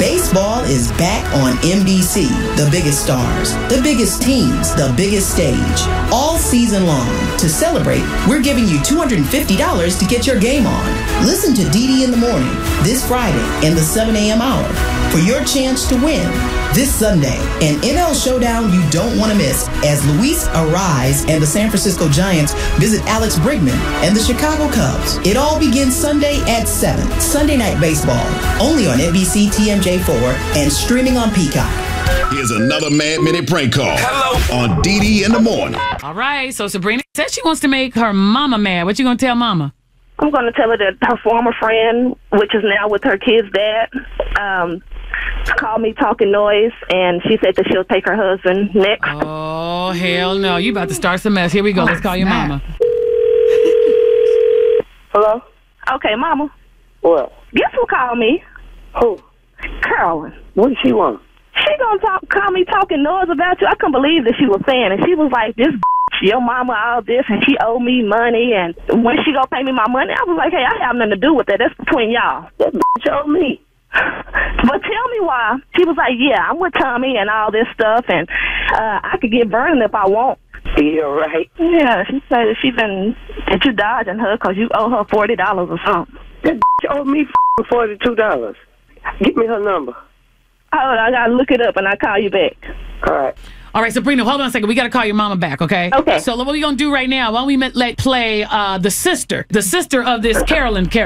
Baseball is back on NBC. The biggest stars, the biggest teams, the biggest stage. All season long. To celebrate, we're giving you $250 to get your game on. Listen to DD in the Morning this Friday in the 7 a.m. hour for your chance to win. This Sunday, an NL showdown you don't want to miss as Luis Arraez and the San Francisco Giants visit Alex Bregman and the Chicago Cubs. It all begins Sunday at 7. Sunday Night Baseball, only on NBC TMJ4 and streaming on Peacock. Here's another Mad Minute prank call. Hello. On DD in the Morning. All right, so Sabrina said she wants to make her mama mad. What you going to tell mama? I'm going to tell her that her former friend, which is now with her kid's dad, called me talking noise, and she said that she'll take her husband next. Oh, hell no. You about to start some mess. Here we go. Let's call your mama. Hello? Okay, Mama. What? Guess who called me? Who? Carolyn. What did she want? She gonna call me talking noise about you. I couldn't believe that she was saying it. She was like, this your mama all this, and she owed me money, and when she gonna pay me my money, I was like, hey, I have nothing to do with that. That's between y'all. That owed me. But tell me why. She was like, yeah, I'm with Tommy and all this stuff, and I could get burned if I want. Yeah, right. Yeah, she said that you dodging her because you owe her $40 or something. That owed me $42. Give me her number. Oh, I gotta look it up and I'll call you back. All right. All right, Sabrina, hold on a second. We got to call your mama back, okay? Okay. So what we're going to do right now, why don't we play the sister of this Carolyn character.